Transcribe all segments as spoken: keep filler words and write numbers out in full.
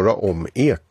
göra om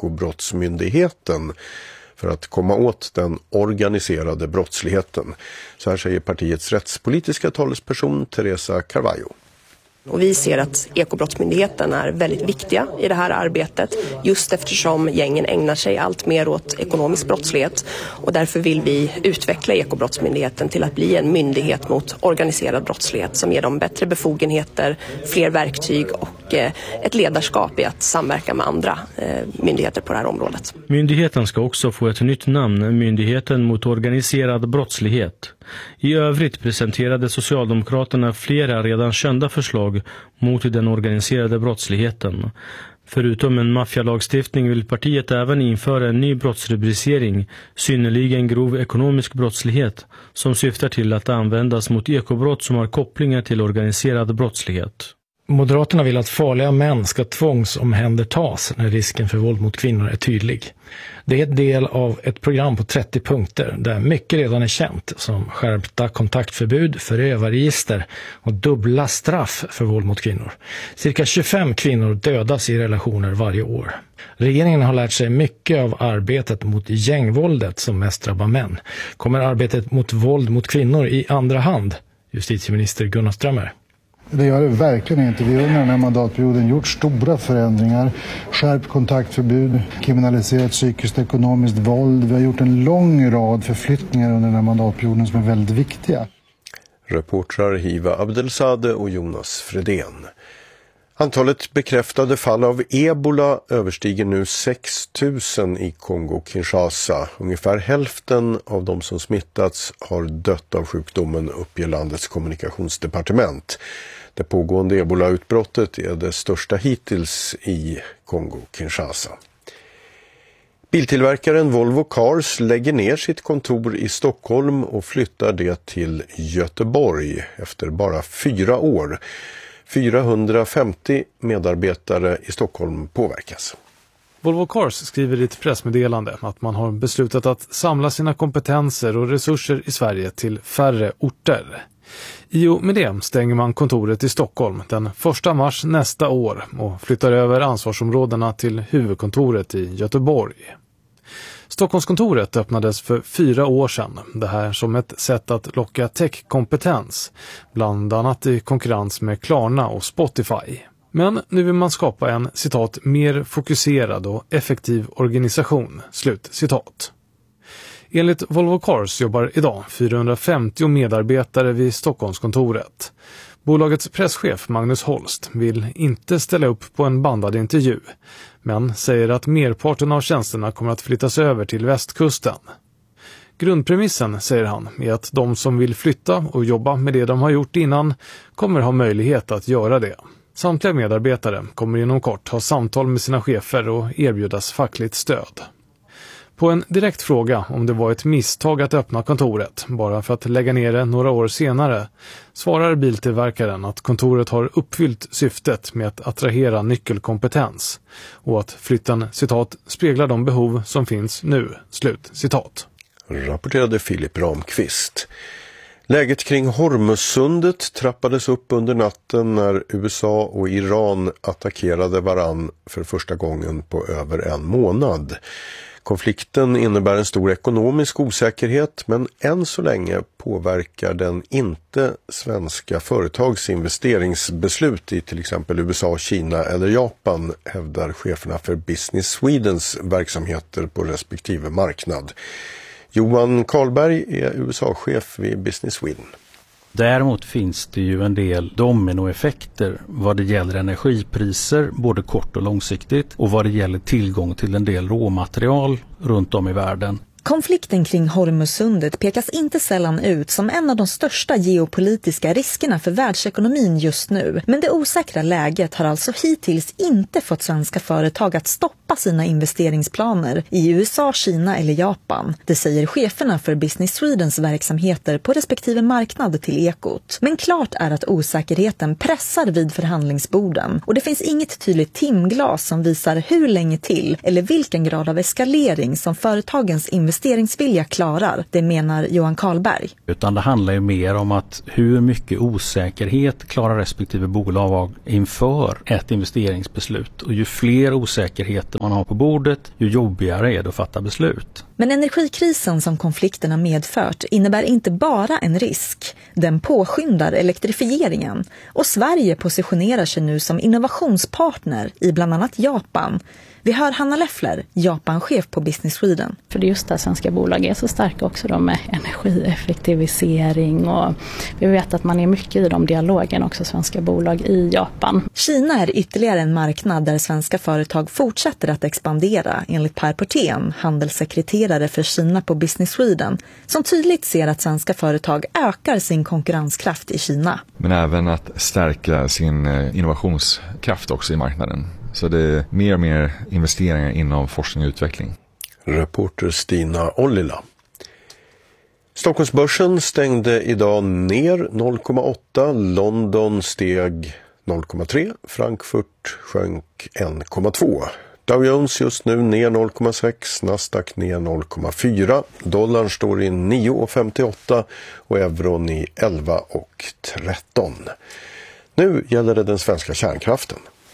Ekobrottsmyndigheten för att komma åt den organiserade brottsligheten. Så här säger partiets rättspolitiska talesperson Teresa Carvalho. Och vi ser att Ekobrottsmyndigheten är väldigt viktiga i det här arbetet just eftersom gängen ägnar sig allt mer åt ekonomisk brottslighet och därför vill vi utveckla Ekobrottsmyndigheten till att bli en myndighet mot organiserad brottslighet som ger dem bättre befogenheter, fler verktyg och ett ledarskap i att samverka med andra myndigheter på det här området. Myndigheten ska också få ett nytt namn, Myndigheten mot organiserad brottslighet. I övrigt presenterade Socialdemokraterna flera redan kända förslag mot den organiserade brottsligheten. Förutom en maffialagstiftning vill partiet även införa en ny brottsrubricering, synnerligen grov ekonomisk brottslighet, som syftar till att användas mot ekobrott som har kopplingar till organiserad brottslighet. Moderaterna vill att farliga män ska tvångsomhändertas när risken för våld mot kvinnor är tydlig. Det är ett del av ett program på trettio punkter där mycket redan är känt, som skärpta kontaktförbud, förövarregister och dubbla straff för våld mot kvinnor. Cirka tjugofem kvinnor dödas i relationer varje år. Regeringen har lärt sig mycket av arbetet mot gängvåldet som mest drabbar män. Kommer arbetet mot våld mot kvinnor i andra hand? Justitieminister Gunnar Strömmer. Det gör det verkligen inte. Vi har under den här mandatperioden gjort stora förändringar. Skärpt kontaktförbud, kriminaliserat psykiskt och ekonomiskt våld. Vi har gjort en lång rad förflyttningar under den här mandatperioden som är väldigt viktiga. Reportrar Hiva Abdelsade och Jonas Fredén. Antalet bekräftade fall av ebola överstiger nu sex tusen i Kongo-Kinshasa. Ungefär hälften av de som smittats har dött av sjukdomen, uppger landets kommunikationsdepartement. Det pågående ebola-utbrottet är det största hittills i Kongo-Kinshasa. Biltillverkaren Volvo Cars lägger ner sitt kontor i Stockholm och flyttar det till Göteborg efter bara fyra år. fyrahundrafemtio medarbetare i Stockholm påverkas. Volvo Cars skriver i ett pressmeddelande att man har beslutat att samla sina kompetenser och resurser i Sverige till färre orter. I och med det stänger man kontoret i Stockholm den första mars nästa år och flyttar över ansvarsområdena till huvudkontoret i Göteborg. Stockholmskontoret öppnades för fyra år sedan, det här som ett sätt att locka techkompetens, bland annat i konkurrens med Klarna och Spotify. Men nu vill man skapa en, citat, mer fokuserad och effektiv organisation, slut, citat. Enligt Volvo Cars jobbar idag fyrahundrafemtio medarbetare vid Stockholmskontoret. Bolagets presschef Magnus Holst vill inte ställa upp på en bandad intervju, men säger att merparten av tjänsterna kommer att flyttas över till västkusten. Grundpremissen, säger han, är att de som vill flytta och jobba med det de har gjort innan kommer ha möjlighet att göra det. Samtliga medarbetare kommer inom kort ha samtal med sina chefer och erbjudas fackligt stöd. På en direkt fråga om det var ett misstag att öppna kontoret bara för att lägga ner det några år senare svarar biltillverkaren att kontoret har uppfyllt syftet med att attrahera nyckelkompetens och att flytten, citat, speglar de behov som finns nu, slut, citat. Rapporterade Filip Ramqvist. Läget kring Hormuzsundet trappades upp under natten när U S A och Iran attackerade varann för första gången på över en månad. Konflikten innebär en stor ekonomisk osäkerhet, men än så länge påverkar den inte svenska företags investeringsbeslut i till exempel U S A, Kina eller Japan, hävdar cheferna för Business Swedens verksamheter på respektive marknad. Johan Karlberg är U S A-chef vid Business Sweden. Däremot finns det ju en del dominoeffekter vad det gäller energipriser, både kort och långsiktigt, och vad det gäller tillgång till en del råmaterial runt om i världen. Konflikten kring Hormuzsundet pekas inte sällan ut som en av de största geopolitiska riskerna för världsekonomin just nu. Men det osäkra läget har alltså hittills inte fått svenska företag att stoppa sina investeringsplaner i U S A, Kina eller Japan. Det säger cheferna för Business Swedens verksamheter på respektive marknad till Ekot. Men klart är att osäkerheten pressar vid förhandlingsborden och det finns inget tydligt timglas som visar hur länge till eller vilken grad av eskalering som företagens investeringar investeringsvilja klarar, det menar Johan Karlberg. Utan det handlar ju mer om att hur mycket osäkerhet klarar respektive bolag inför ett investeringsbeslut. Och ju fler osäkerheter man har på bordet, ju jobbigare är det att fatta beslut. Men energikrisen som konflikterna medfört innebär inte bara en risk. Den påskyndar elektrifieringen och Sverige positionerar sig nu som innovationspartner i bland annat Japan. Vi hör Hanna Leffler, Japan-chef på Business Sweden. För det är just där svenska bolag är så starka också då med energieffektivisering och vi vet att man är mycket i de dialogen också svenska bolag i Japan. Kina är ytterligare en marknad där svenska företag fortsätter att expandera enligt Per Portén, handelssekreterare för Kina på Business Sweden, som tydligt ser att svenska företag ökar sin konkurrenskraft i Kina. Men även att stärka sin innovationskraft också i marknaden. Så det är mer och mer investeringar inom forskning och utveckling. Reporter Stina Ollila. Stockholmsbörsen stängde idag ner noll komma åtta, London steg noll komma tre, Frankfurt sjönk en komma två. Dow Jones just nu ner noll komma sex, Nasdaq ner noll komma fyra, dollarn står i nio komma femtioåtta och euron i elva komma tretton. Nu gäller det den svenska kärnkraften.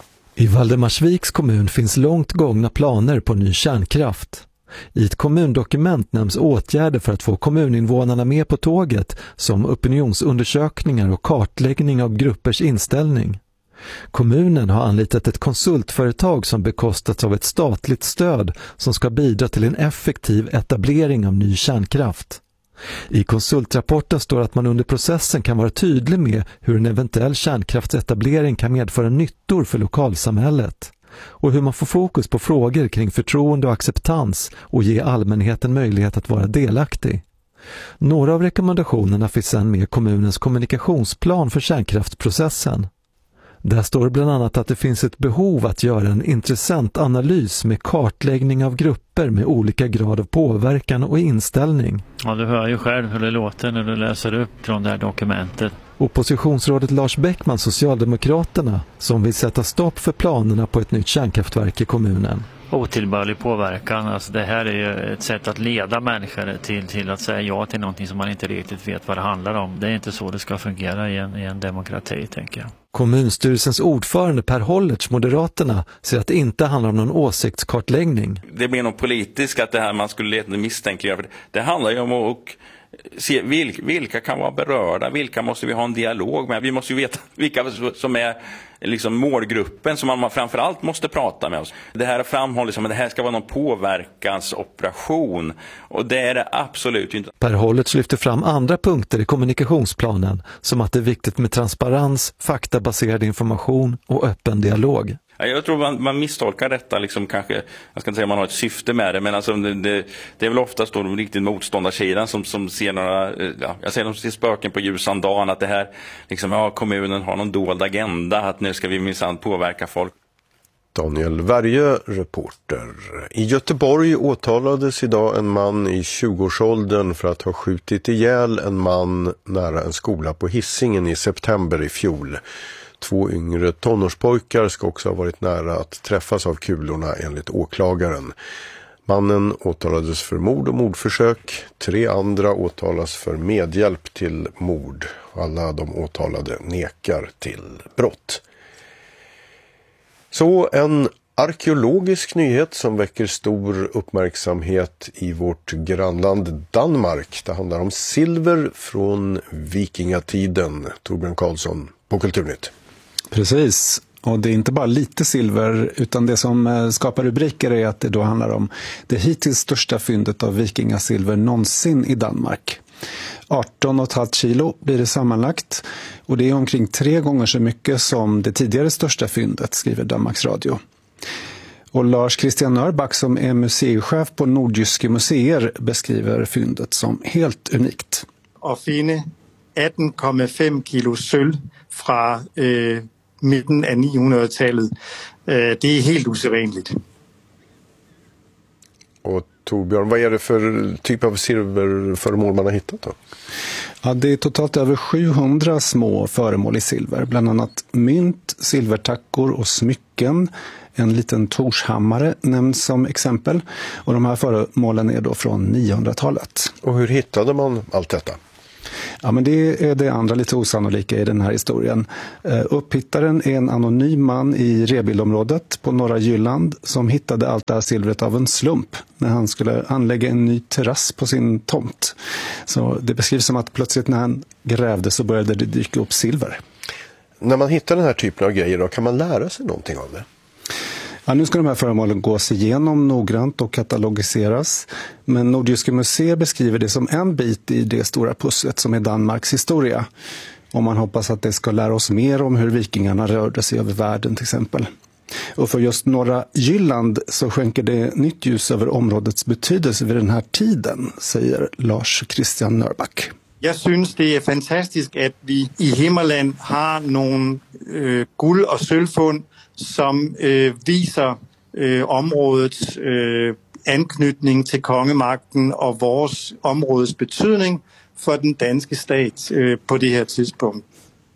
I Valdemarsviks kommun finns långt gångna planer på ny kärnkraft. I ett kommundokument nämns åtgärder för att få kommuninvånarna med på tåget som opinionsundersökningar och kartläggning av gruppers inställning. Kommunen har anlitat ett konsultföretag som bekostats av ett statligt stöd som ska bidra till en effektiv etablering av ny kärnkraft. I konsultrapporten står att man under processen kan vara tydlig med hur en eventuell kärnkraftsetablering kan medföra nyttor för lokalsamhället och hur man får fokus på frågor kring förtroende och acceptans och ge allmänheten möjlighet att vara delaktig. Några av rekommendationerna finns sedan med kommunens kommunikationsplan för kärnkraftsprocessen. Där står bland annat att det finns ett behov att göra en intressant analys med kartläggning av grupper med olika grad av påverkan och inställning. Ja, du hör ju själv hur det låter när du läser upp från det här dokumentet. Oppositionsrådet Lars Bäckman, Socialdemokraterna, som vill sätta stopp för planerna på ett nytt kärnkraftverk i kommunen. Otillbörlig påverkan, alltså det här är ju ett sätt att leda människor till, till att säga ja till någonting som man inte riktigt vet vad det handlar om. Det är inte så det ska fungera i en, i en demokrati, tänker jag. Kommunstyrelsens ordförande Per Hollertz, Moderaterna, säger att det inte handlar om någon åsiktskartläggning. Det blir nog politiskt att det här man skulle leta misstänkliggöra. Det handlar ju om att se vilka, vilka kan vara berörda, vilka måste vi ha en dialog med. Vi måste ju veta vilka som är liksom målgruppen som man framförallt måste prata med oss. Det här framhålls som att det här ska vara någon påverkansoperation och det är det absolut inte. Per Hollertz lyfter fram andra punkter i kommunikationsplanen som att det är viktigt med transparens, faktabaserad information och öppen dialog. Jag tror man, man misstolkar detta liksom kanske, jag ska inte säga att man har ett syfte med det, men alltså det, det, det är väl oftast då de riktigt motståndarsidan som, som ser några, ja, jag säger de ser spöken på ljusan dagen, att det här liksom, ja, kommunen har någon dold agenda, att nu ska vi minsann påverka folk. Daniel Värjö, reporter. I Göteborg åtalades idag en man i tjugoårsåldern för att ha skjutit ihjäl en man nära en skola på Hisingen i september i fjol. Två yngre tonårspojkar ska också ha varit nära att träffas av kulorna enligt åklagaren. Mannen åtalades för mord och mordförsök. Tre andra åtalas för medhjälp till mord. Alla de åtalade nekar till brott. Så en arkeologisk nyhet som väcker stor uppmärksamhet i vårt grannland Danmark. Det handlar om silver från vikingatiden. Torbjörn Karlsson på Kulturnytt. Precis, och det är inte bara lite silver utan det som skapar rubriker är att det då handlar om det hittills största fyndet av vikingasilver någonsin i Danmark. arton komma fem kilo blir det sammanlagt och det är omkring tre gånger så mycket som det tidigare största fyndet, skriver Danmarks Radio. Och Lars Christian Nörback som är museichef på Nordjyske museer beskriver fyndet som helt unikt. Att finna arton komma fem kilo sølv fra eh, mitten av niohundratalet, eh, det är helt osædvanligt. Och Torbjörn, vad är det för typ av silverföremål man har hittat då? Ja, det är totalt över sjuhundra små föremål i silver, bland annat mynt, silvertackor och smycken, En liten Torshammare nämns som exempel och de här föremålen är då från niohundratalet. Och hur hittade man allt detta? Ja, men det är det andra lite osannolika i den här historien. Uh, upphittaren är en anonym man i Rebildområdet på norra Jylland som hittade allt det här silvret av en slump när han skulle anlägga en ny terrass på sin tomt. Så det beskrivs som att plötsligt när han grävde så började det dyka upp silver. När man hittar den här typen av grejer då, kan man lära sig någonting av det? Ja, nu ska de här föremålen gås igenom noggrant och katalogiseras. Men Nordjyske museet beskriver det som en bit i det stora pusslet som är Danmarks historia. Och man hoppas att det ska lära oss mer om hur vikingarna rörde sig över världen till exempel. Och för just norra Jylland så skänker det nytt ljus över områdets betydelse vid den här tiden, säger Lars Christian Nörback. Jag synes det är fantastiskt att vi i Himmerland har någon øh, guld- och sølvfund som øh, visar øh, områdets øh, anknytning till kongemakten och vores områdets betydning för den danske stat øh, på det här tidspunkt.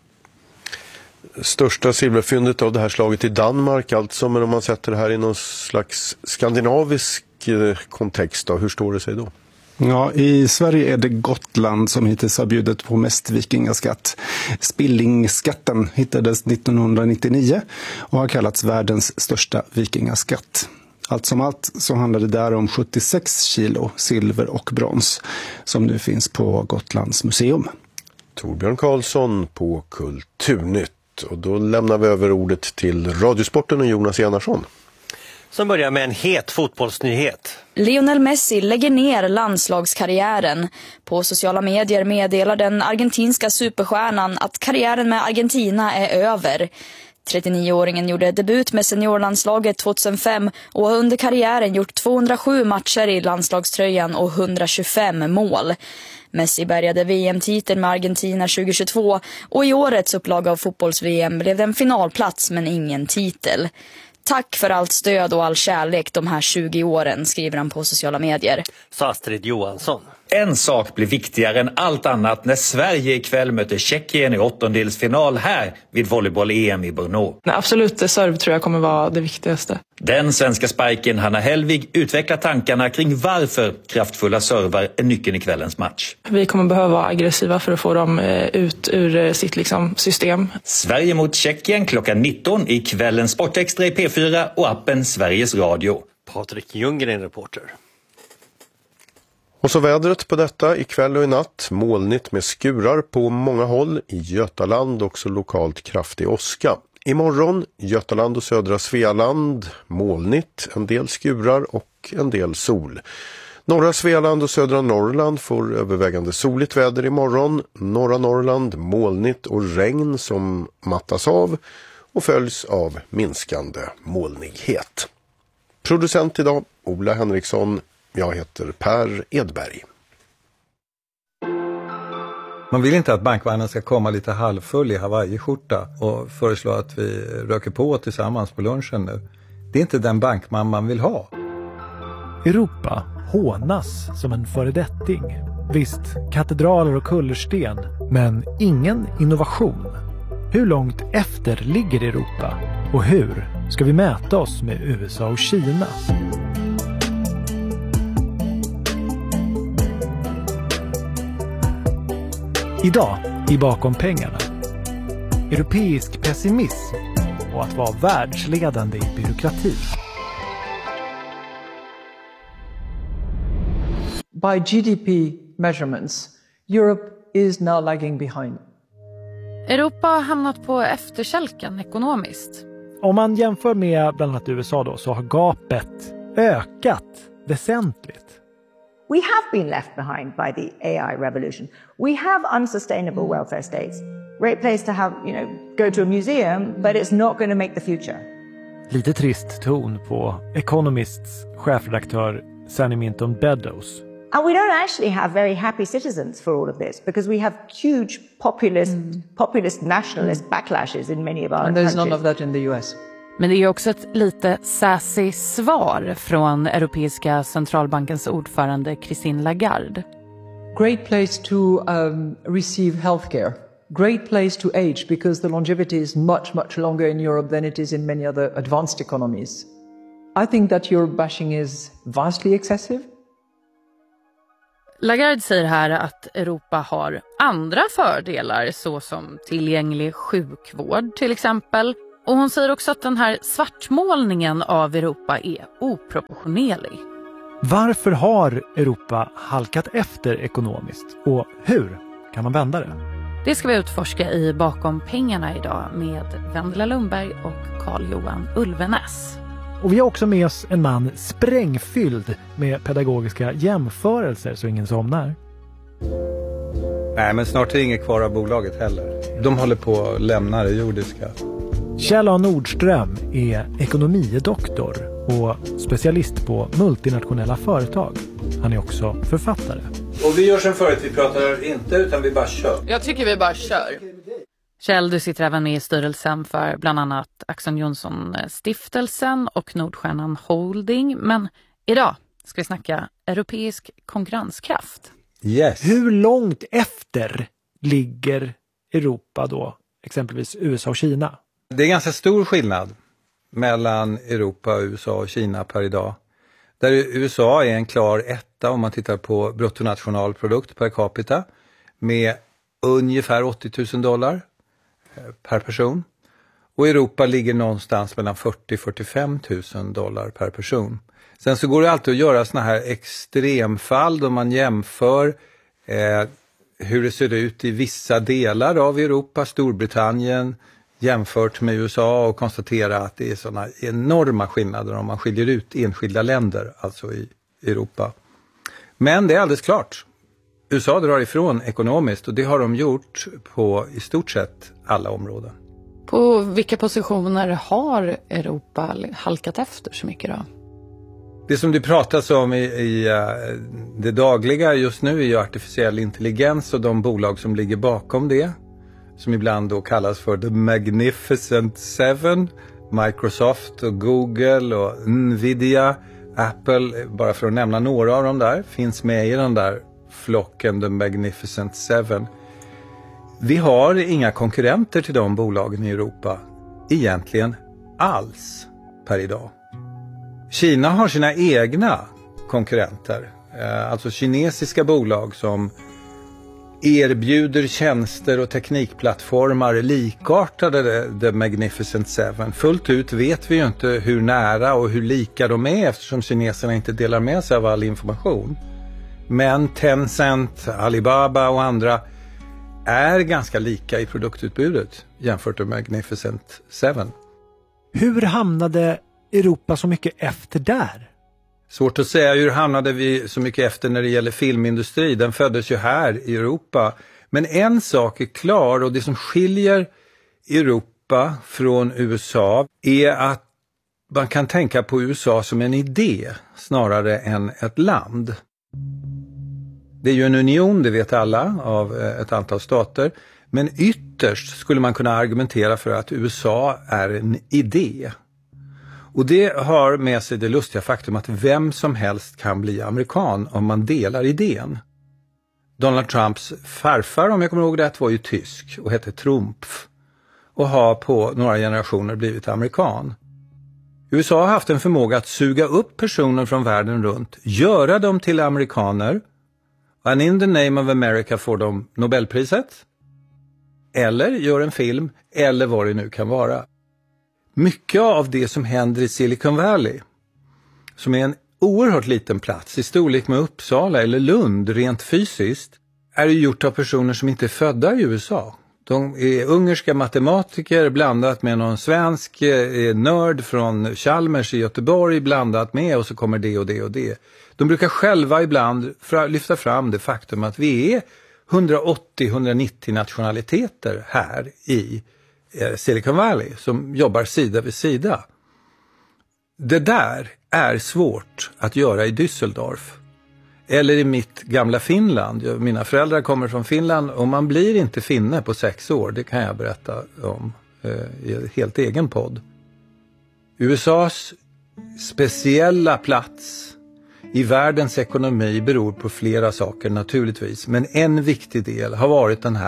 Största silverfyndet av det här slaget i Danmark, alltså, men om man sätter det här i någon slags skandinavisk eh, kontext då, hur står det sig då? Ja, i Sverige är det Gotland som hittills har bjudit på mest vikingaskatt. Spillingskatten hittades nittonhundranittionio och har kallats världens största vikingaskatt. Allt som allt så handlar det där om sjuttiosex kilo silver och brons som nu finns på Gotlands museum. Torbjörn Karlsson på Kulturnytt. Och då lämnar vi över ordet till Radiosporten och Jonas Enarsson. Som börjar med en het fotbollsnyhet. Lionel Messi lägger ner landslagskarriären. På sociala medier meddelar den argentinska superstjärnan att karriären med Argentina är över. trettionio-åringen gjorde debut med seniorlandslaget tjugohundrafem och har under karriären gjort tvåhundrasju matcher i landslagströjan och etthundratjugofem mål. Messi bärgade V M-titeln med Argentina tjugohundratjugotvå och i årets upplaga av fotbolls-V M blev det en finalplats men ingen titel. Tack för allt stöd och all kärlek de här tjugo åren, skriver han på sociala medier. Så Astrid Johansson. En sak blir viktigare än allt annat när Sverige ikväll möter Tjeckien i åttondelsfinal här vid volleyboll-E M i Brno. Nej, absolut, serv tror jag kommer vara det viktigaste. Den svenska spiken Hanna Hellvig utvecklar tankarna kring varför kraftfulla servar är nyckeln i kvällens match. Vi kommer behöva vara aggressiva för att få dem ut ur sitt liksom, system. Sverige mot Tjeckien klockan nitton i kvällens Sportextra i P fyra och appen Sveriges Radio. Patrik Ljunggren, reporter. Och så vädret på detta ikväll och i natt. Molnigt med skurar på många håll. I Götaland också lokalt kraftig åska. Imorgon Götaland och södra Svealand molnigt, en del skurar och en del sol. Norra Svealand och södra Norrland får övervägande soligt väder imorgon. Norra Norrland molnigt och regn som mattas av och följs av minskande molnighet. Producent idag Ola Henriksson. Jag heter Per Edberg. Man vill inte att bankvagnen ska komma lite halvfull i Hawaii-skjorta och föreslå att vi röker på tillsammans på lunchen nu. Det är inte den bankman man vill ha. Europa hånas som en föredetting. Visst, katedraler och kullersten, men ingen innovation. Hur långt efter ligger Europa? Och hur ska vi mäta oss med U S A och Kina? Idag i Bakom pengarna. Europeisk pessimism och att vara världsledande i byråkrati. By G D P measurements, Europe is now lagging behind. Europa har hamnat på efterkälken ekonomiskt. Om man jämför med bland annat U S A då, så har gapet ökat väsentligt. We have been left behind by the A I revolution. We have unsustainable welfare states. Great place to have, you know, go to a museum, but it's not going to make the future. Lite trist ton på Economists chefredaktör Sanny Minton Beddoes. And we don't actually have very happy citizens for all of this because we have huge populist, mm. populist nationalist backlashes in many of our And there's countries. none of that in the U S. Men det är också ett lite sassy svar från Europeiska centralbankens ordförande Christine Lagarde. Great place to um, receive healthcare, great place to age because the longevity is much, much longer in Europe than it is in many other advanced economies. I think that your bashing is vastly excessive. Lagarde säger här att Europa har andra fördelar såsom tillgänglig sjukvård till exempel. Och hon säger också att den här svartmålningen av Europa är oproportionerlig. Varför har Europa halkat efter ekonomiskt och hur kan man vända det? Det ska vi utforska i Bakom pengarna idag med Vendela Lundberg och Carl-Johan Ulvenäs. Och vi har också med oss en man sprängfylld med pedagogiska jämförelser så ingen somnar. Nej, men snart är det inget kvar av bolaget heller. De håller på att lämna det jordiska. Kjell A. Nordström är ekonomidoktor och specialist på multinationella företag. Han är också författare. Och vi gör som förut, vi pratar inte utan vi bara kör. Jag tycker vi bara kör. Kjell, du sitter även med i styrelsen för bland annat Axon Johnson-stiftelsen och Nordstjärnan Holding. Men idag ska vi snacka europeisk konkurrenskraft. Yes. Hur långt efter ligger Europa då, exempelvis U S A och Kina? Det är ganska stor skillnad mellan Europa, U S A och Kina per idag. Där U S A är en klar etta om man tittar på bruttonationalprodukt per capita med ungefär åttio tusen dollar per person. Och Europa ligger någonstans mellan fyrtio till fyrtiofem tusen dollar per person. Sen så går det alltid att göra såna här extremfall då man jämför eh, hur det ser ut i vissa delar av Europa, Storbritannien jämfört med U S A och konstatera att det är såna enorma skillnader om man skiljer ut enskilda länder, alltså i Europa. Men det är alldeles klart. U S A drar ifrån ekonomiskt och det har de gjort på i stort sett alla områden. På vilka positioner har Europa halkat efter så mycket då? Det som det pratas om i, i uh, det dagliga just nu är ju artificiell intelligens och de bolag som ligger bakom det. Som ibland då kallas för The Magnificent Seven. Microsoft och Google och Nvidia, Apple, bara för att nämna några av dem där, finns med i den där flocken The Magnificent Seven. Vi har inga konkurrenter till de bolagen i Europa egentligen alls per idag. Kina har sina egna konkurrenter, alltså kinesiska bolag som erbjuder tjänster och teknikplattformar likartade The Magnificent Seven. Fullt ut vet vi ju inte hur nära och hur lika de är eftersom kineserna inte delar med sig av all information. Men Tencent, Alibaba och andra är ganska lika i produktutbudet jämfört med Magnificent Seven. Hur hamnade Europa så mycket efter där? Svårt att säga hur hamnade vi så mycket efter när det gäller filmindustri. Den föddes ju här i Europa. Men en sak är klar och det som skiljer Europa från U S A är att man kan tänka på U S A som en idé snarare än ett land. Det är ju en union, det vet alla, av ett antal stater. Men ytterst skulle man kunna argumentera för att U S A är en idé. Och det har med sig det lustiga faktum att vem som helst kan bli amerikan om man delar idén. Donald Trumps farfar, om jag kommer ihåg rätt, var ju tysk och hette Trumpf. Och har på några generationer blivit amerikan. U S A har haft en förmåga att suga upp personer från världen runt, göra dem till amerikaner. And in the name of America får de Nobelpriset. Eller gör en film, eller vad det nu kan vara. Mycket av det som händer i Silicon Valley, som är en oerhört liten plats i storlek med Uppsala eller Lund rent fysiskt, är ju gjort av personer som inte är födda i U S A. De är ungerska matematiker blandat med någon svensk eh, nörd från Chalmers i Göteborg blandat med, och så kommer det och det och det. De brukar själva ibland fra, lyfta fram det faktum att vi är hundraåttio till hundranittio nationaliteter här i eh, Silicon Valley som jobbar sida vid sida. Det där är svårt att göra i Düsseldorf. Eller i mitt gamla Finland. Mina föräldrar kommer från Finland och man blir inte finne på sex år. Det kan jag berätta om eh, i en helt egen podd. U S A:s speciella plats i världens ekonomi beror på flera saker naturligtvis. Men en viktig del har varit den här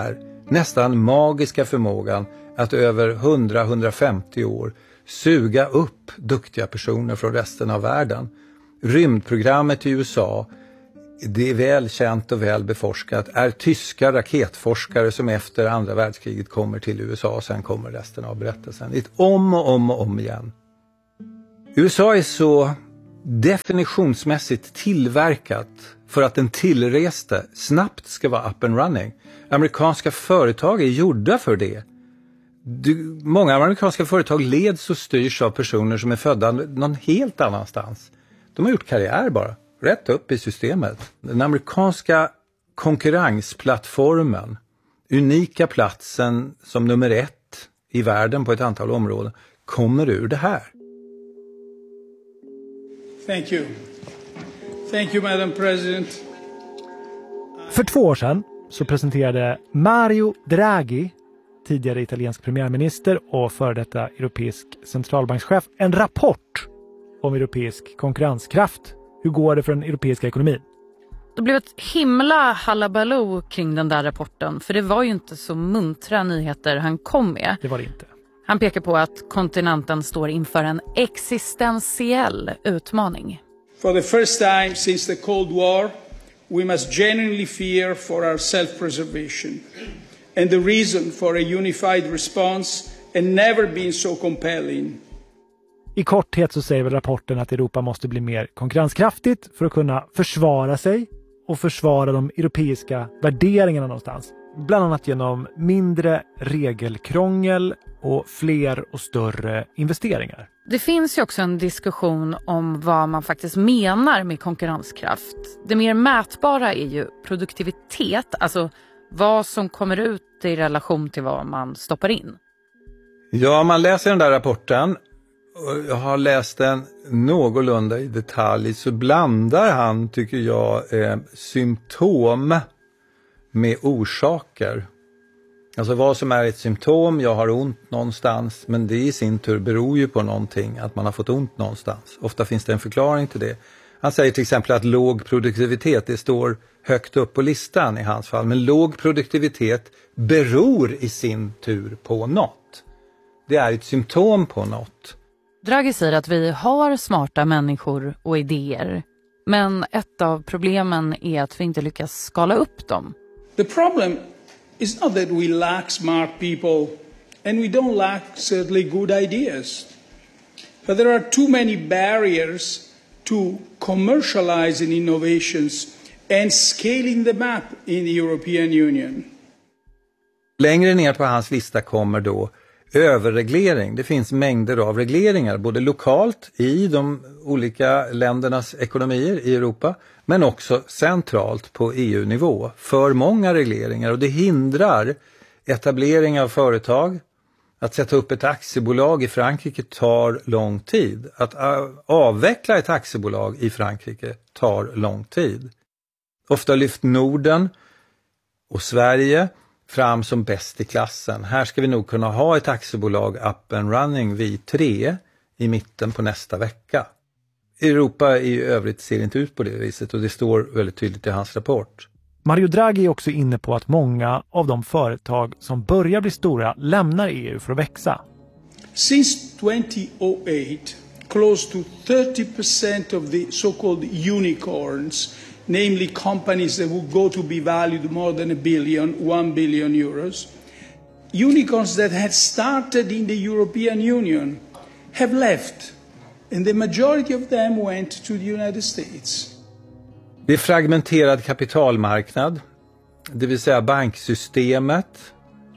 nästan magiska förmågan att över hundra till hundrafemtio år suga upp duktiga personer från resten av världen. Rymdprogrammet i U S A, det är väl känt och väl beforskat, är tyska raketforskare som efter andra världskriget kommer till U S A och sen kommer resten av berättelsen. Det är om och om och om igen. U S A är så definitionsmässigt tillverkat för att den tillreste snabbt ska vara up and running. Amerikanska företag är gjorda för det. Du, många amerikanska företag leds och styrs av personer som är födda någon helt annanstans. De har gjort karriär bara, rätt upp i systemet. Den amerikanska konkurrensplattformen, unika platsen som nummer ett i världen på ett antal områden, kommer ur det här. Thank you. Thank you, Madam President. För två år sedan så presenterade Mario Draghi, tidigare italiensk premiärminister och före detta europeisk centralbankschef, en rapport om europeisk konkurrenskraft. Hur går det för den europeiska ekonomin? Det blev ett himla halabaloo kring den där rapporten, för det var ju inte så muntra nyheter han kom med. Det var det inte. Han pekar på att kontinenten står inför en existentiell utmaning. For the first time since the Cold War, we must genuinely fear for our self-preservation. And the reason for a unified response had never been so compelling. I korthet så säger väl rapporten att Europa måste bli mer konkurrenskraftigt för att kunna försvara sig och försvara de europeiska värderingarna någonstans. Bland annat genom mindre regelkrångel och fler och större investeringar. Det finns ju också en diskussion om vad man faktiskt menar med konkurrenskraft. Det mer mätbara är ju produktivitet, alltså vad som kommer ut i relation till vad man stoppar in. Ja, man läser den där rapporten och jag har läst den någorlunda i detalj, så blandar han, tycker jag, eh, symptom med orsaker. Alltså vad som är ett symptom, jag har ont någonstans, men det i sin tur beror ju på någonting, att man har fått ont någonstans. Ofta finns det en förklaring till det. Han säger till exempel att låg produktivitet, det står högt upp på listan i hans fall, men låg produktivitet beror i sin tur på något. Det är ett symptom på något. Draghi säger att vi har smarta människor och idéer, men ett av problemen är att vi inte lyckas skala upp dem. The problem is not that we lack smart people and we don't lack certainly good ideas. But there are too many barriers to commercializing innovations and scaling them up in the European Union. Längre ner på hans lista kommer då överreglering. Det finns mängder av regleringar, både lokalt i de olika ländernas ekonomier i Europa, men också centralt på E U-nivå. För många regleringar, och det hindrar etablering av företag. Att sätta upp ett aktiebolag i Frankrike tar lång tid. Att avveckla ett aktiebolag i Frankrike tar lång tid. Ofta lyft Norden och Sverige fram som bäst i klassen. Här ska vi nog kunna ha ett aktiebolag up and running vid tre i mitten på nästa vecka. Europa i övrigt ser inte ut på det viset, och det står väldigt tydligt i hans rapport. Mario Draghi är också inne på att många av de företag som börjar bli stora lämnar E U för att växa. Since twenty oh eight, close to thirty percent of the so-called unicorns, namely companies that will go to be valued more than a billion, one billion euros, unicorns that had started in the European Union have left, and the majority of them went to the United States. Det är fragmenterad kapitalmarknad, det vill säga banksystemet,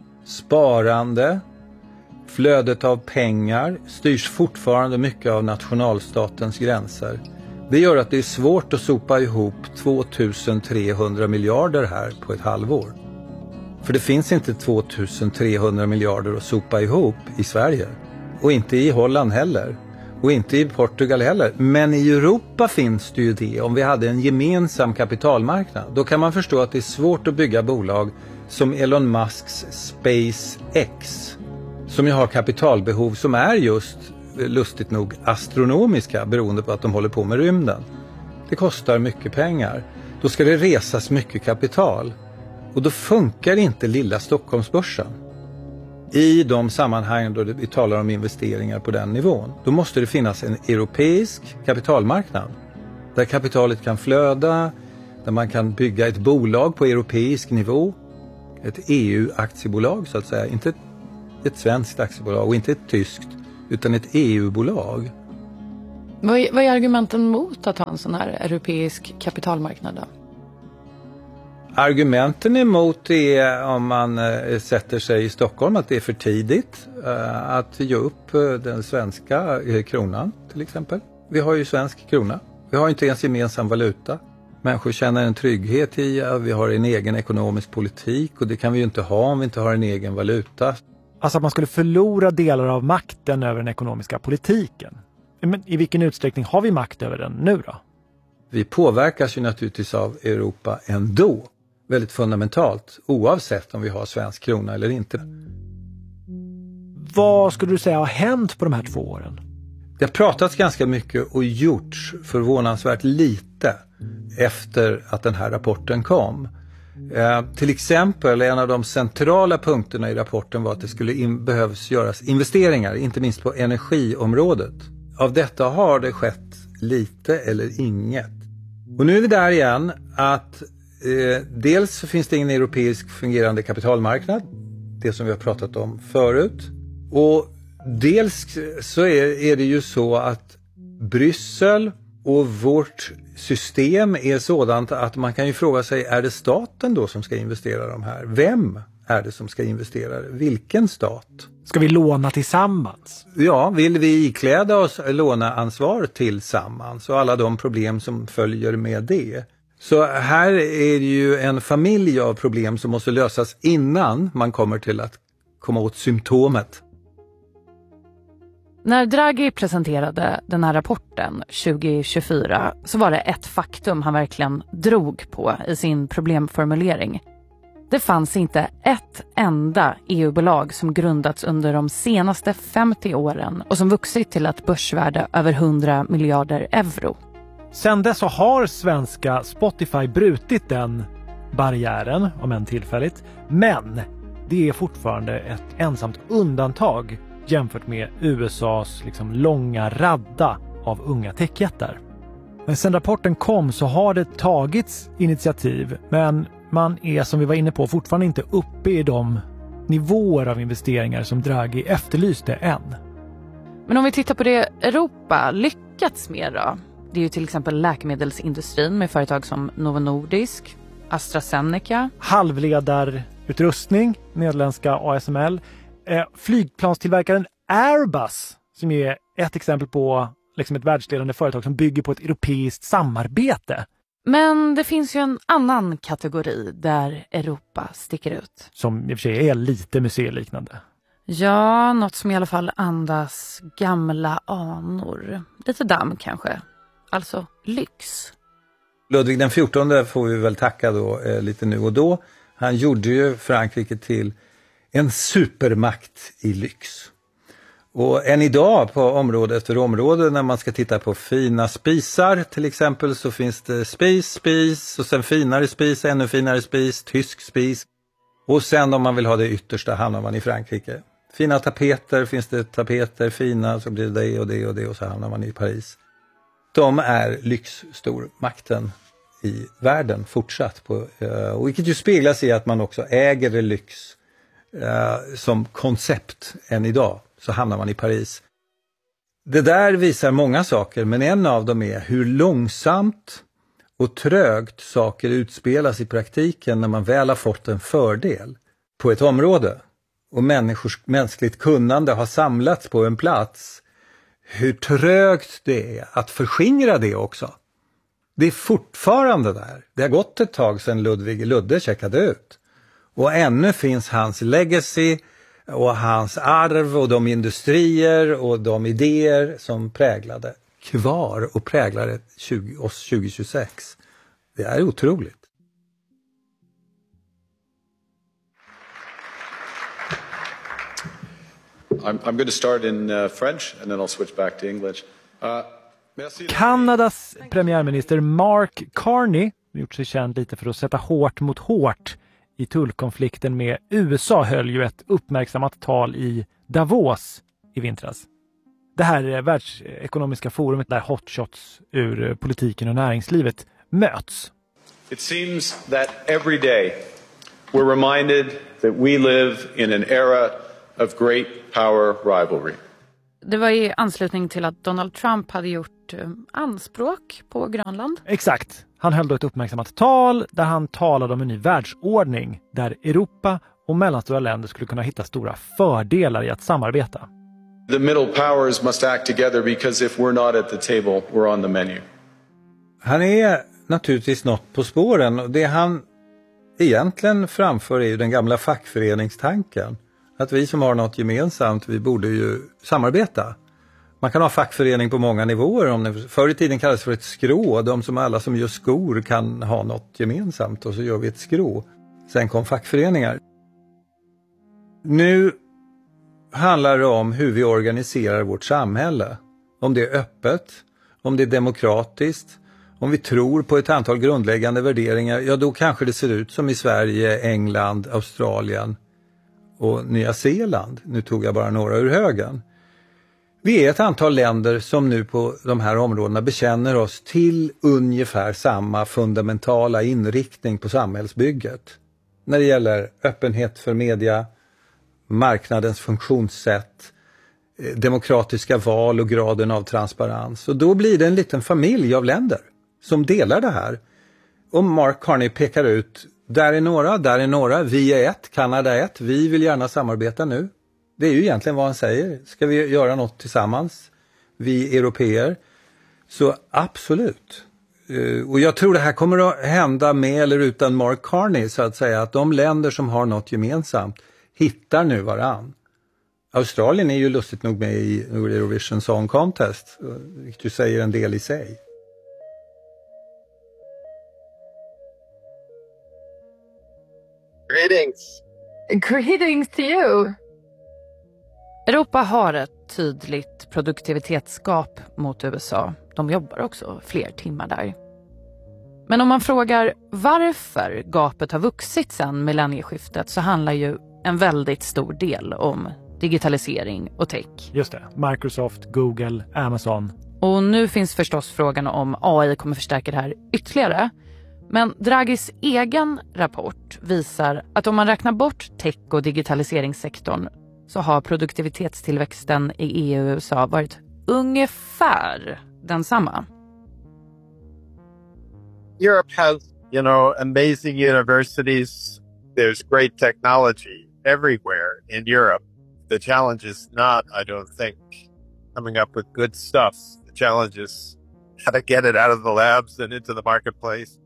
sparande, flödet av pengar styrs fortfarande mycket av nationalstatens gränser. Det gör att det är svårt att sopa ihop två tusen trehundra miljarder här på ett halvår. För det finns inte två tusen trehundra miljarder att sopa ihop i Sverige. Och inte i Holland heller. Och inte i Portugal heller. Men i Europa finns det ju det. Om vi hade en gemensam kapitalmarknad, då kan man förstå att det är svårt att bygga bolag som Elon Musks SpaceX, som ju har kapitalbehov som är just, lustigt nog, astronomiska, beroende på att de håller på med rymden. Det kostar mycket pengar. Då ska det resas mycket kapital. Och då funkar inte lilla Stockholmsbörsen. I de sammanhang då vi talar om investeringar på den nivån. Då måste det finnas en europeisk kapitalmarknad. Där kapitalet kan flöda, där man kan bygga ett bolag på europeisk nivå. Ett E U-aktiebolag så att säga. Inte ett, ett svenskt aktiebolag och inte ett tyskt, utan ett E U-bolag. Vad är, vad är argumenten mot att ha en sån här europeisk kapitalmarknad då? Argumenten emot är om man eh, sätter sig i Stockholm att det är för tidigt eh, att ge upp eh, den svenska eh, kronan till exempel. Vi har ju svensk krona. Vi har inte ens gemensam valuta. Människor känner en trygghet i att vi har en egen ekonomisk politik och det kan vi ju inte ha om vi inte har en egen valuta. Alltså att man skulle förlora delar av makten över den ekonomiska politiken. Men i vilken utsträckning har vi makt över den nu då? Vi påverkas ju naturligtvis av Europa ändå. Väldigt fundamentalt, oavsett om vi har svensk krona eller inte. Vad skulle du säga har hänt på de här två åren? Det har pratats ganska mycket och gjorts förvånansvärt lite efter att den här rapporten kom. Eh, till exempel en av de centrala punkterna i rapporten var att det skulle in, behövs göras investeringar, inte minst på energiområdet. Av detta har det skett lite eller inget. Och nu är vi där igen att eh, dels så finns det ingen europeisk fungerande kapitalmarknad, det som vi har pratat om förut. Och dels så är, är det ju så att Bryssel och vårt system är sådant att man kan ju fråga sig, är det staten då som ska investera de här? Vem är det som ska investera? Vilken stat? Ska vi låna tillsammans? Ja, vill vi ikläda oss låneansvar tillsammans och alla de problem som följer med det. Så här är det ju en familj av problem som måste lösas innan man kommer till att komma åt symptomet. När Draghi presenterade den här rapporten tjugo tjugofyra så var det ett faktum han verkligen drog på i sin problemformulering. Det fanns inte ett enda E U-bolag som grundats under de senaste femtio åren och som vuxit till ett börsvärde över hundra miljarder euro. Sen dess så har svenska Spotify brutit den barriären, om än tillfälligt, men det är fortfarande ett ensamt undantag jämfört med U S A:s liksom långa radda av unga techjättar. Men sen rapporten kom så har det tagits initiativ, men man är som vi var inne på fortfarande inte uppe i de nivåer av investeringar som Draghi efterlyste än. Men om vi tittar på det Europa lyckats med då, det är ju till exempel läkemedelsindustrin med företag som Novo Nordisk, AstraZeneca. Halvledarutrustning, nederländska A S M L. Eh, flygplanstillverkaren Airbus som är ett exempel på liksom ett världsledande företag som bygger på ett europeiskt samarbete. Men det finns ju en annan kategori där Europa sticker ut. Som i och för sig är lite museiliknande. Ja, något som i alla fall andas gamla anor. Lite damm kanske. Alltså lyx. Ludvig den fjortonde får vi väl tacka då eh, lite nu och då. Han gjorde ju Frankrike till en supermakt i lyx. Och än idag på område efter område när man ska titta på fina spisar till exempel så finns det spis, spis och sen finare spis, ännu finare spis, tysk spis. Och sen om man vill ha det yttersta hamnar man i Frankrike. Fina tapeter, finns det tapeter, fina så blir det det och det och det och så hamnar man i Paris. De är lyxstormakten i världen fortsatt på, och vilket ju speglas i att man också äger lyx som koncept än idag. Så hamnar man i Paris. Det där visar många saker, men en av dem är hur långsamt och trögt saker utspelas i praktiken när man väl har fått en fördel på ett område. Och människors mänskligt kunnande har samlats på en plats. Hur trögt det är att förskingra det också. Det är fortfarande där. Det har gått ett tag sedan Ludvig Ludde checkade ut. Och ännu finns hans legacy och hans arv och de industrier och de idéer som präglade kvar och präglade tjugo, oss tjugo tjugosex. Det är otroligt. I'm, I'm going to start in uh, French and then I'll switch back to English. Uh, Kanadas premiärminister Mark Carney har gjort sig känd lite för att sätta hårt mot hårt i tullkonflikten med U S A höll ju ett uppmärksammat tal i Davos i vintras. Det här är världsekonomiska forumet där hotshots ur politiken och näringslivet möts. It seems that every day we're reminded that we live in an era of great power rivalry. Det var i anslutning till att Donald Trump hade gjort anspråk på Grönland. Exakt. Han höll då ett uppmärksammat tal där han talade om en ny världsordning där Europa och mellanstora länder skulle kunna hitta stora fördelar i att samarbeta. The middle powers must act together because if we're not at the table, we're on the menu. Han är naturligtvis något på spåren och det han egentligen framför är ju den gamla fackföreningstanken. Att vi som har något gemensamt, vi borde ju samarbeta. Man kan ha fackförening på många nivåer. Om det förr i tiden kallades för ett skrå. De som alla som gör skor kan ha något gemensamt och så gör vi ett skrå. Sen kom fackföreningar. Nu handlar det om hur vi organiserar vårt samhälle. Om det är öppet, om det är demokratiskt, om vi tror på ett antal grundläggande värderingar. Ja, då kanske det ser ut som i Sverige, England, Australien och Nya Zeeland. Nu tog jag bara några ur högen. Vi är ett antal länder som nu på de här områdena bekänner oss till ungefär samma fundamentala inriktning på samhällsbygget. När det gäller öppenhet för media, marknadens funktionssätt, demokratiska val och graden av transparens. Och då blir det en liten familj av länder som delar det här. Och Mark Carney pekar ut, där är några, där är några, vi är ett, Kanada är ett, vi vill gärna samarbeta nu. Det är ju egentligen vad han säger. Ska vi göra något tillsammans? Vi europeer. Så absolut. Och jag tror det här kommer att hända med eller utan Mark Carney så att säga. Att de länder som har något gemensamt hittar nu varann. Australien är ju lustigt nog med i Eurovision Song Contest. Vilket du säger en del i sig. Greetings. Greetings to you. Europa har ett tydligt produktivitetsgap mot U S A. De jobbar också fler timmar där. Men om man frågar varför gapet har vuxit sedan millennieskiftet så handlar ju en väldigt stor del om digitalisering och tech. Just det. Microsoft, Google, Amazon. Och nu finns förstås frågan om A I kommer förstärka det här ytterligare. Men Draghis egen rapport visar att om man räknar bort tech- och digitaliseringssektorn så har produktivitetstillväxten i E U och U S A varit ungefär densamma. Europe has, you know, amazing universities. There's great technology everywhere in Europe. The challenge is not, I don't think, coming up with good stuff. The challenge is how to get it out of the labs and into the marketplace.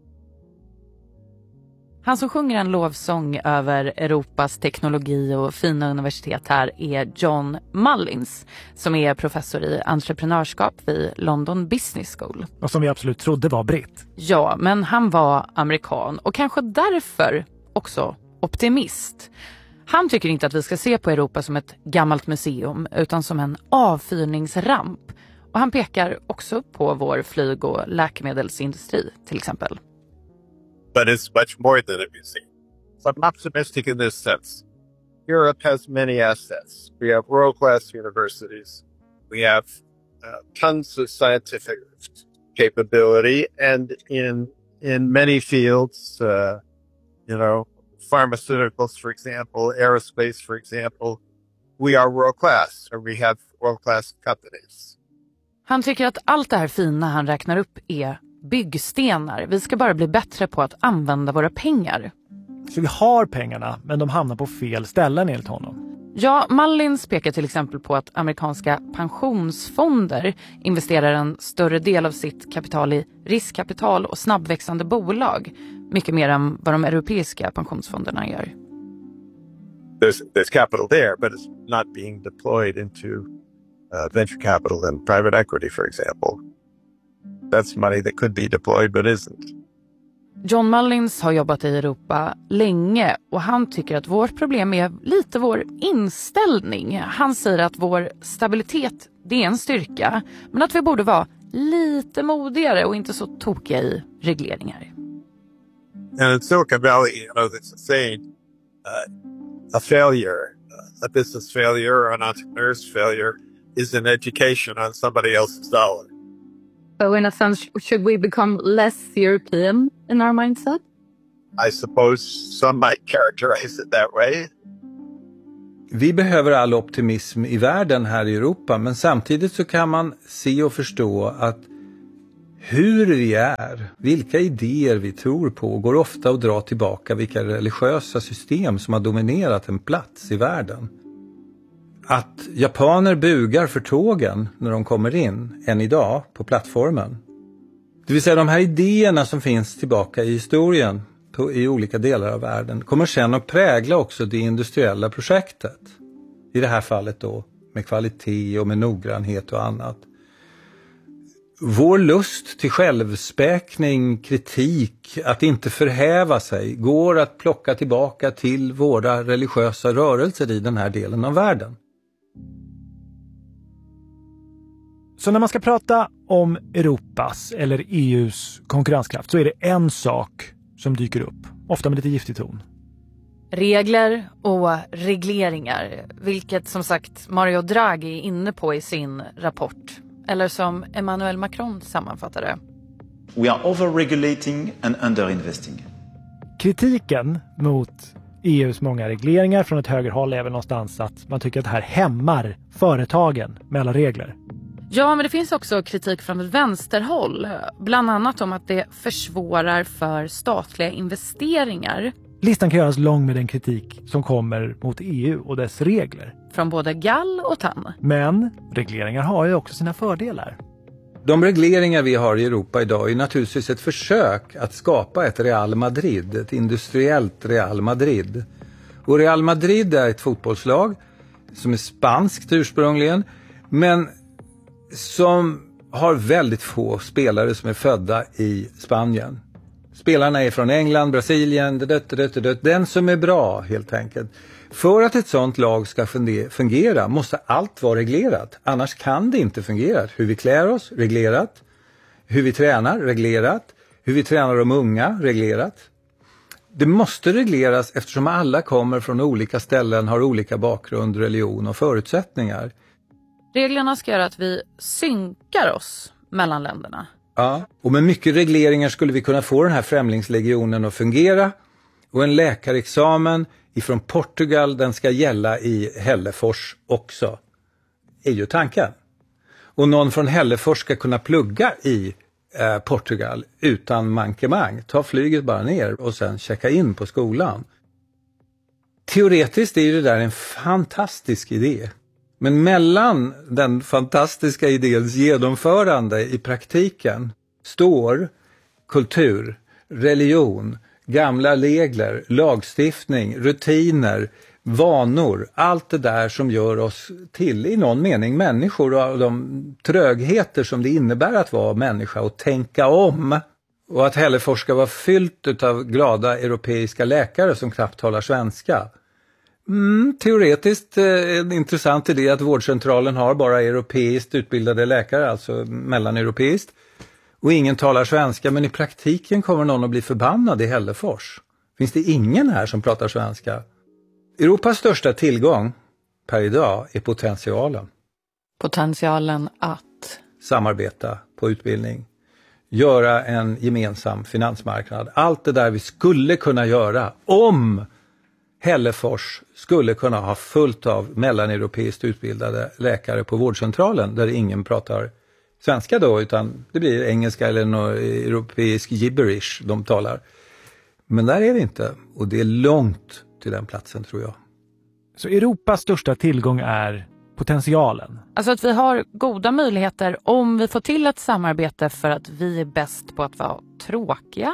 Han som sjunger en lovsång över Europas teknologi och fina universitet här är John Mullins som är professor i entreprenörskap vid London Business School. Och som vi absolut trodde var britt. Ja, men han var amerikan och kanske därför också optimist. Han tycker inte att vi ska se på Europa som ett gammalt museum utan som en avfyrningsramp. Och han pekar också på vår flyg- och läkemedelsindustri till exempel. But it's much more than a museum. So I'm optimistic in this sense. Europe has many assets. We have world-class universities. We have uh, tons of scientific capability, and in in many fields, uh, you know, pharmaceuticals, for example, aerospace, for example, we are world-class, or we have world-class companies. Han tycker att allt det här fina han räknar upp är byggstenar. Vi ska bara bli bättre på att använda våra pengar. Så vi har pengarna, men de hamnar på fel ställen enligt honom. Ja, Mullins pekar till exempel på att amerikanska pensionsfonder investerar en större del av sitt kapital i riskkapital och snabbväxande bolag. Mycket mer än vad de europeiska pensionsfonderna gör. There's, there's capital there, but it's not being deployed into uh, venture capital and private equity, for example. That's money that could be deployed but isn't. John Mullins har jobbat i Europa länge och han tycker att vårt problem är lite vår inställning. Han säger att vår stabilitet, det är en styrka, men att vi borde vara lite modigare och inte så tokiga i regleringar. And in Silicon Valley, you know, there's a saying, uh, a failure, a business failure or an entrepreneur's failure is an education on somebody else's dollar. So in a sense, should we become less European in our mindset? I suppose some might characterize it that way. Vi behöver all optimism i världen här i Europa, men samtidigt så kan man se och förstå att hur vi är, vilka idéer vi tror på, går ofta att dra tillbaka vilka religiösa system som har dominerat en plats i världen. Att japaner bugar för tågen när de kommer in än idag på plattformen. Det vill säga de här idéerna som finns tillbaka i historien på, i olika delar av världen kommer sedan att prägla också det industriella projektet. I det här fallet då med kvalitet och med noggrannhet och annat. Vår lust till självspäkning, kritik, att inte förhäva sig går att plocka tillbaka till våra religiösa rörelser i den här delen av världen. Så när man ska prata om Europas eller E U:s konkurrenskraft så är det en sak som dyker upp, ofta med lite giftig ton. Regler och regleringar, vilket som sagt Mario Draghi är inne på i sin rapport. Eller som Emmanuel Macron sammanfattade. We are overregulating and underinvesting. Kritiken mot E U:s många regleringar från ett högerhåll är väl någonstans att man tycker att det här hämmar företagen med alla regler. Ja, men det finns också kritik från ett vänsterhåll. Bland annat om att det försvårar för statliga investeringar. Listan kan göras lång med den kritik som kommer mot E U och dess regler. Från både Gall och Tann. Men regleringar har ju också sina fördelar. De regleringar vi har i Europa idag är naturligtvis ett försök att skapa ett Real Madrid, ett industriellt Real Madrid. Och Real Madrid är ett fotbollslag som är spanskt ursprungligen, men som har väldigt få spelare som är födda i Spanien. Spelarna är från England, Brasilien, dött, dött, dött. Den som är bra helt enkelt. För att ett sånt lag ska fungera måste allt vara reglerat. Annars kan det inte fungera. Hur vi klär oss, reglerat. Hur vi tränar, reglerat. Hur vi tränar de unga, reglerat. Det måste regleras eftersom alla kommer från olika ställen, har olika bakgrund, religion och förutsättningar. Reglerna ska göra att vi synkar oss mellan länderna. Ja, och med mycket regleringar skulle vi kunna få den här främlingslegionen att fungera. Och en läkarexamen ifrån Portugal, den ska gälla i Hällefors också. Är ju tanken. Och någon från Hällefors ska kunna plugga i eh, Portugal utan mankemang. Ta flyget bara ner och sen checka in på skolan. Teoretiskt är ju det där en fantastisk idé. Men mellan den fantastiska idéns genomförande i praktiken står kultur, religion, gamla regler, lagstiftning, rutiner, vanor. Allt det där som gör oss till i någon mening människor och de trögheter som det innebär att vara människa och tänka om. Och att Hällefors ska vara fyllt av glada europeiska läkare som knappt talar svenska. Mm, teoretiskt eh, en intressant idé att vårdcentralen har bara europeiskt utbildade läkare, alltså mellaneuropeiskt. Och ingen talar svenska, men i praktiken kommer någon att bli förbannad i Hällefors. Finns det ingen här som pratar svenska? Europas största tillgång per idag är potentialen. Potentialen att? Samarbeta på utbildning. Göra en gemensam finansmarknad. Allt det där vi skulle kunna göra om Hällefors skulle kunna ha fullt av mellaneuropeiskt utbildade läkare på vårdcentralen där ingen pratar svenska då, utan det blir engelska eller någon europeisk gibberish de talar. Men där är det inte, och det är långt till den platsen tror jag. Så Europas största tillgång är potentialen? Alltså att vi har goda möjligheter om vi får till ett samarbete för att vi är bäst på att vara tråkiga.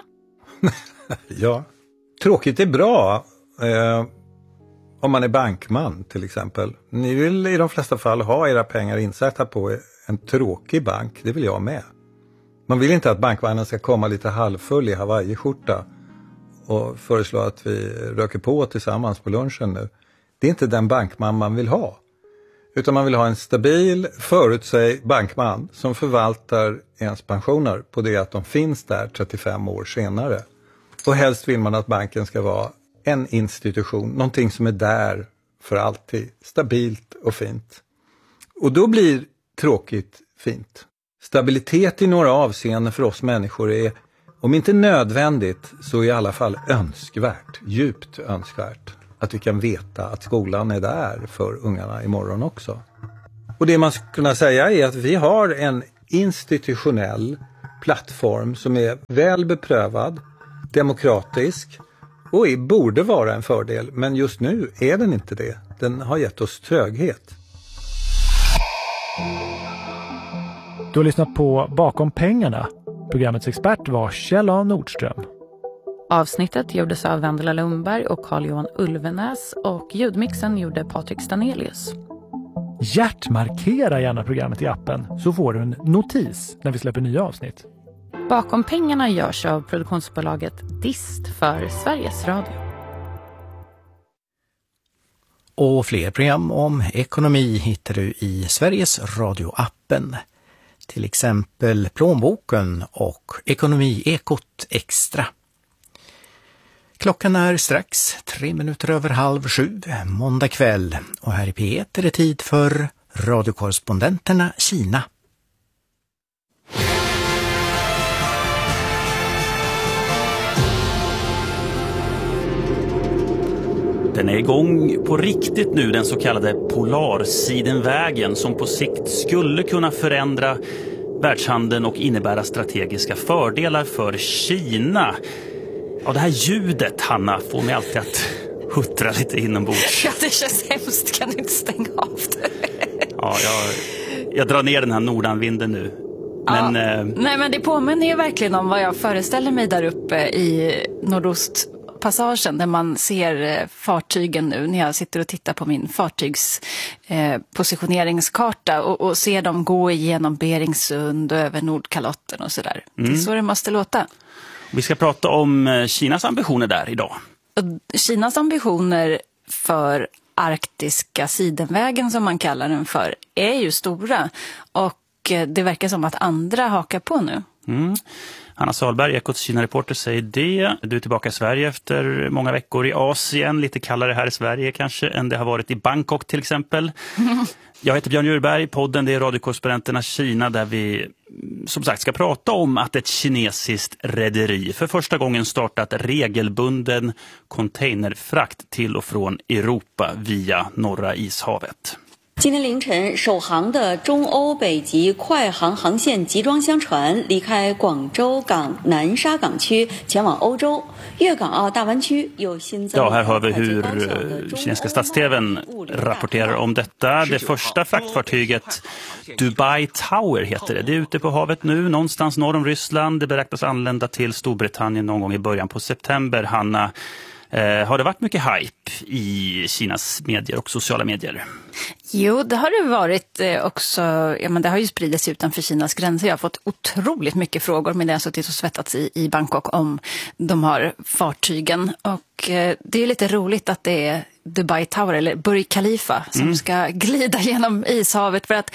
Ja, tråkigt är bra. Eh, om man är bankman till exempel. Ni vill i de flesta fall ha era pengar insatta på en tråkig bank. Det vill jag med. Man vill inte att bankmannen ska komma lite halvfull i Hawaii-skjorta och föreslå att vi röker på tillsammans på lunchen nu. Det är inte den bankman man vill ha. Utan man vill ha en stabil, förutsäg bankman som förvaltar ens pensioner på det att de finns där trettiofem år senare. Och helst vill man att banken ska vara en institution, någonting som är där för alltid, stabilt och fint. Och då blir tråkigt fint. Stabilitet i några avseenden för oss människor är, om inte nödvändigt, så i alla fall önskvärt, djupt önskvärt. Att vi kan veta att skolan är där för ungarna imorgon också. Och det man skulle kunna säga är att vi har en institutionell plattform som är väl beprövad, demokratisk och är, borde vara en fördel. Men just nu är den inte det. Den har gett oss tröghet. Du har lyssnat på Bakom pengarna. Programmets expert var Kjell A. Nordström. Avsnittet gjordes av Vendela Lundberg och Carl-Johan Ulvenäs och ljudmixen gjorde Patrik Stanelius. Hjärtmarkera gärna programmet i appen så får du en notis när vi släpper nya avsnitt. Bakom pengarna görs av produktionsbolaget Dist för Sveriges Radio. Och fler program om ekonomi hittar du i Sveriges Radio-appen. Till exempel Plånboken och Ekonomiekot Extra. Klockan är strax tre minuter över halv sju, måndag kväll. Och här i P ett är det tid för radiokorrespondenterna Kina. Den är igång på riktigt nu, den så kallade Polarsidenvägen som på sikt skulle kunna förändra världshandeln och innebära strategiska fördelar för Kina. Ja, det här ljudet, Hanna, får mig alltid att huttra lite inombords. Ja, det känns hemskt. Kan du inte stänga av det? Ja, jag, jag drar ner den här nordanvinden nu. Men, ja. eh... Nej, men det påminner ju verkligen om vad jag föreställer mig där uppe i Nordostpassagen där man ser fartygen nu när jag sitter och tittar på min fartygspositioneringskarta eh, och, och ser dem gå igenom Beringsund och över Nordkalotten och sådär. Mm. Det är så det måste låta. Vi ska prata om Kinas ambitioner där idag. Kinas ambitioner för arktiska sidenvägen som man kallar den för är ju stora och det verkar som att andra hakar på nu. Mm. Anna Salberg, Ekots Kina-reporter, säger det. Du är tillbaka i Sverige efter många veckor i Asien. Lite kallare här i Sverige kanske än det har varit i Bangkok till exempel. Mm. Jag heter Björn Djurberg, podden det är radiokorrespondenterna Kina där vi som sagt ska prata om att ett kinesiskt rederi för första gången startat regelbunden containerfrakt till och från Europa via Norra ishavet. 今天凌晨，首航的中欧北极快航航线集装箱船离开广州港南沙港区，前往欧洲。粤港澳大湾区有新增。 Ja, här hör vi hur kinesiska stats-tvn rapporterar om detta. Det första fraktfartyget Dubai Tower heter det. Det är ute på havet nu, någonstans norr om Ryssland. Det beräknas anlända till Storbritannien någon gång i början på september. Hanna, eh, har det varit mycket hype i Kinas medier och sociala medier? Jo, det har det varit också. Ja, men det har ju spridits utanför Kinas gränser. Jag har fått otroligt mycket frågor med det jag suttit och svettats i, i Bangkok om de har fartygen. Och eh, det är lite roligt att det är Dubai Tower eller Burj Khalifa som mm. ska glida genom ishavet. För att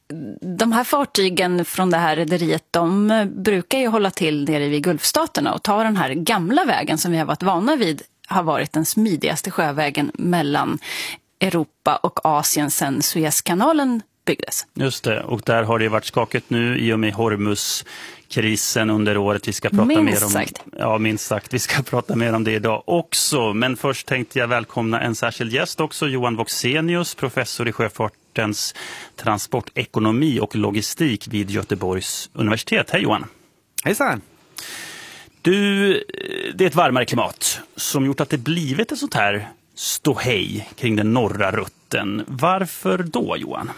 de här fartygen från det här rederiet, de brukar ju hålla till nere vid Gulfstaterna och ta den här gamla vägen som vi har varit vana vid har varit den smidigaste sjövägen mellan Europa och Asien sedan Suezkanalen byggdes. Just det, och där har det varit skakigt nu i och med Hormuz-krisen under året. Vi ska prata minst mer om sagt. Ja, minst sagt. Vi ska prata mer om det idag också. Men först tänkte jag välkomna en särskild gäst också, Johan Voxenius, professor i sjöfartens transportekonomi och logistik vid Göteborgs universitet. Hej Johan! Hejsan! Du, det är ett varmare klimat som gjort att det blivit ett sånt här ståhej kring den norra rutten. Varför då, Johan?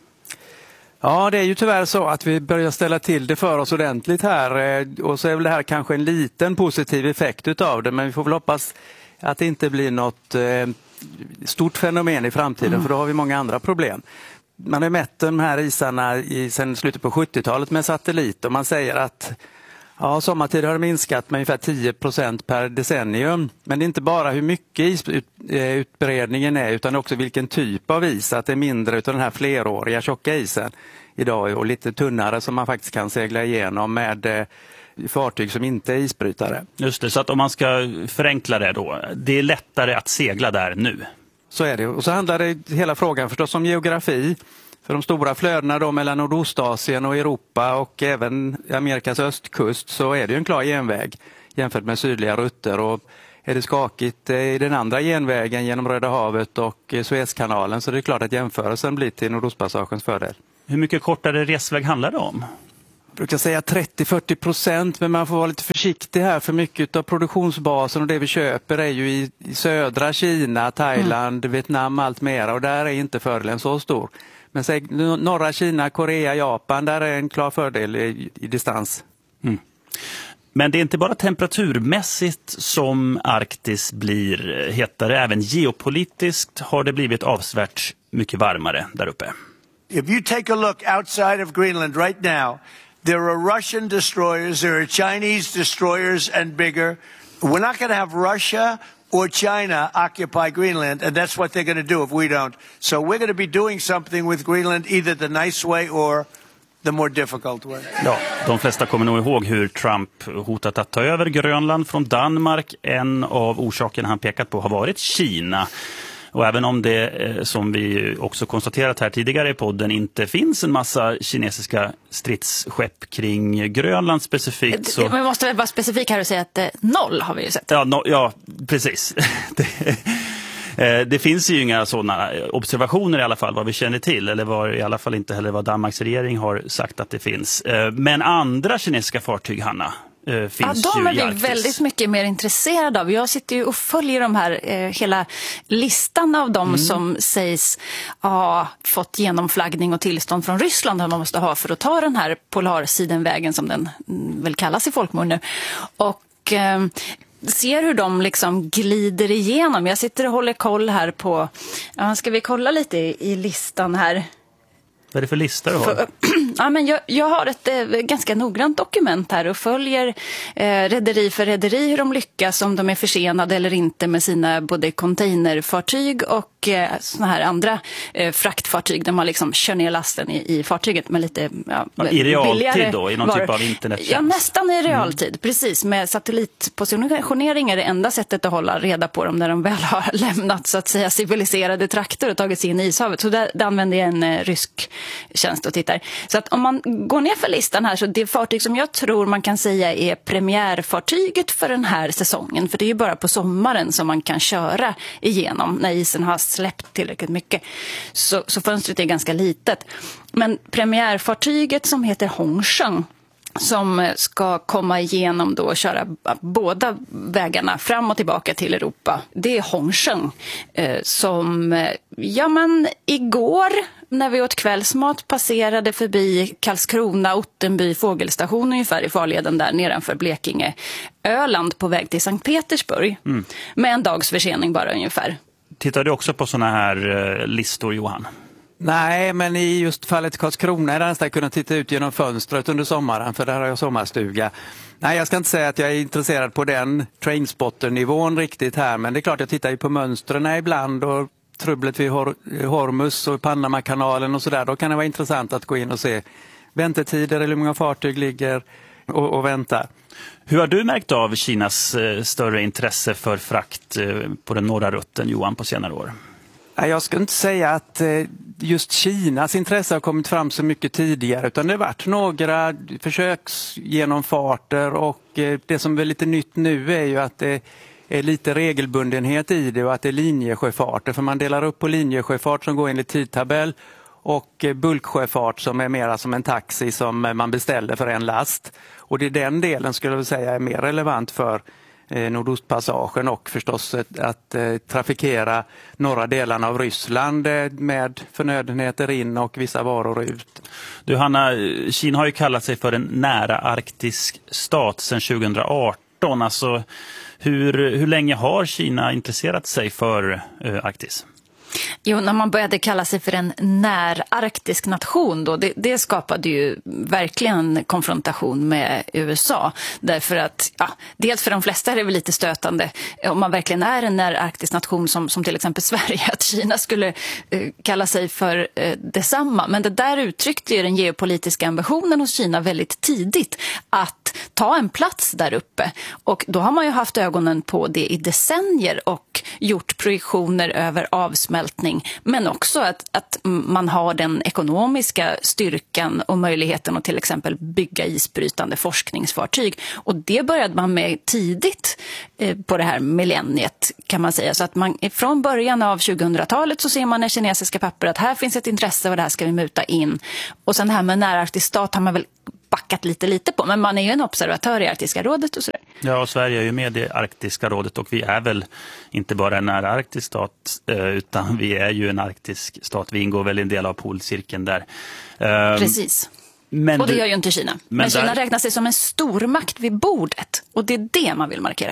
Ja, det är ju tyvärr så att vi börjar ställa till det för oss ordentligt här. Och så är väl det här kanske en liten positiv effekt utav det. Men vi får väl hoppas att det inte blir något eh, stort fenomen i framtiden. Mm. För då har vi många andra problem. Man har mätt de här isarna i, sedan slutet på sjuttiotalet med satellit. Och man säger att ja, sommartid har det minskat med ungefär tio procent per decennium. Men det är inte bara hur mycket isutbredningen är utan också vilken typ av is. Att det är mindre utav den här fleråriga tjocka isen idag och lite tunnare som man faktiskt kan segla igenom med fartyg som inte är isbrytare. Just det, så att om man ska förenkla det då, det är lättare att segla där nu. Så är det. Och så handlar det hela frågan förstås om geografi. För de stora flödena då mellan Nordostasien och Europa och även Amerikas östkust så är det ju en klar genväg jämfört med sydliga rutter. Och är det skakigt i den andra genvägen genom Röda havet och Suezkanalen så är det klart att jämförelsen blir till Nordostpassagens fördel. Hur mycket kortare resväg handlar det om? Jag brukar säga trettio till fyrtio procent, men man får vara lite försiktig här för mycket av produktionsbasen och det vi köper är ju i, i södra Kina, Thailand, mm. Vietnam allt mera och där är inte fördelen så stor. Men säg, norra Kina, Korea, Japan, där är en klar fördel i, i distans. Mm. Men det är inte bara temperaturmässigt som Arktis blir hetare, även geopolitiskt har det blivit avsevärt mycket varmare där uppe. If you take a look outside of Greenland right now, there are Russian destroyers, there are Chinese destroyers and bigger. We're not going to have Russia or China occupy Greenland, and that's what they're going to do if we don't. So we're going to be doing something with Greenland, either the nice way or the more difficult way. Ja, de flesta kommer nog ihåg hur Trump hotat att ta över Grönland från Danmark. En av orsakerna han pekat på har varit Kina. Och även om det, som vi också konstaterat här tidigare i podden, inte finns en massa kinesiska stridsskepp kring Grönland specifikt. Så... Man måste väl vara specifik här och säga att noll har vi ju sett. Ja, no, ja precis. det, det finns ju inga sådana observationer i alla fall vad vi känner till. Eller var, i alla fall inte heller vad Danmarks regering har sagt att det finns. Men andra kinesiska fartyg, Hanna, Uh, finns ja, de är ju vi väldigt mycket mer intresserade av. Jag sitter ju och följer de här, eh, hela listan av dem mm. som sägs ha fått genomflaggning och tillstånd från Ryssland som man måste ha för att ta den här polarsidenvägen som den mm, väl kallas i folkmun nu. Och eh, ser hur de liksom glider igenom. Jag sitter och håller koll här på, ja, ska vi kolla lite i, i listan här. Vad är det för listor du har? För, ja, men jag, jag har ett eh, ganska noggrant dokument här och följer eh, rederi för rederi hur de lyckas, om de är försenade eller inte med sina både containerfartyg och eh, såna här andra eh, fraktfartyg där man liksom kör ner lasten i, i fartyget med lite ja, ja, i realtid då, i någon var, typ av internettjänst? Ja, nästan i realtid, mm. precis. Med satellitpositionering är det enda sättet att hålla reda på dem när de väl har lämnat så att säga civiliserade trakter och tagit sig in i ishavet. Så där, där använder jag en eh, rysk tjänst och tittar. Så att om man går ner för listan här så det fartyg som jag tror man kan säga är premiärfartyget för den här säsongen, för det är ju bara på sommaren som man kan köra igenom när isen har släppt tillräckligt mycket. Så, så fönstret är ganska litet. Men premiärfartyget som heter Hongsheng som ska komma igenom då och köra båda vägarna fram och tillbaka till Europa. Det är Hongsheng eh, som, ja men igår när vi åt kvällsmat passerade förbi Karlskrona, Ottenby, fågelstation ungefär i farleden där nedanför Blekinge, Öland på väg till Sankt Petersburg. Mm. Med en dags försening bara ungefär. Tittar du också på såna här eh, listor, Johan? Nej, men i just fallet Karlskrona är det nästan kunnat titta ut genom fönstret under sommaren, för där har jag sommarstuga. Nej, jag ska inte säga att jag är intresserad på den trainspotter-nivån riktigt här, men det är klart jag tittar ju på mönstren ibland och trubblet vid Hor- Hormus och Panamakanalen och sådär. Då kan det vara intressant att gå in och se väntetider eller hur många fartyg ligger och, och vänta. Hur har du märkt av Kinas eh, större intresse för frakt eh, på den norra rutten, Johan, på senare år? Jag ska inte säga att just Kinas intresse har kommit fram så mycket tidigare, utan det har varit några försöksgenomfarter och det som är lite nytt nu är ju att det är lite regelbundenhet i det och att det är linjesjöfarter, för man delar upp på linjesjöfart som går enligt tidtabell och bulksjöfart som är mera som en taxi som man beställer för en last. Och det är den delen skulle jag säga är mer relevant för Nordostpassagen och förstås att, att eh, trafikera norra delarna av Ryssland eh, med förnödenheter in och vissa varor ut. Du Hanna, Kina har ju kallat sig för en nära arktisk stat sedan tjugohundraarton. Alltså, hur, hur länge har Kina intresserat sig för eh, Arktis? Jo, när man började kalla sig för en närarktisk nation då, det, det skapade ju verkligen konfrontation med U S A. Därför att, ja, dels för de flesta är det väl lite stötande om man verkligen är en närarktisk nation som, som till exempel Sverige, att Kina skulle eh, kalla sig för eh, detsamma. Men det där uttryckte ju den geopolitiska ambitionen hos Kina väldigt tidigt att ta en plats där uppe. Och då har man ju haft ögonen på det i decennier och gjort projektioner över avsmältning, men också att, att man har den ekonomiska styrkan och möjligheten att till exempel bygga isbrytande forskningsfartyg. Och det började man med tidigt eh, på det här millenniet, kan man säga. Så att man från början av tjugohundratalet så ser man i kinesiska papper att här finns ett intresse och det här ska vi muta in. Och sen det här med närarktisk stat har man väl backat lite lite på, men man är ju en observatör i Arktiska rådet och sådär. Ja, och Sverige är ju med i Arktiska rådet och vi är väl inte bara en nära arktisk stat utan vi är ju en arktisk stat. Vi ingår väl en del av polcirkeln där. Precis. Men och det du, gör ju inte Kina. Men, men Kina där... räknar sig som en stormakt vid bordet och det är det man vill markera.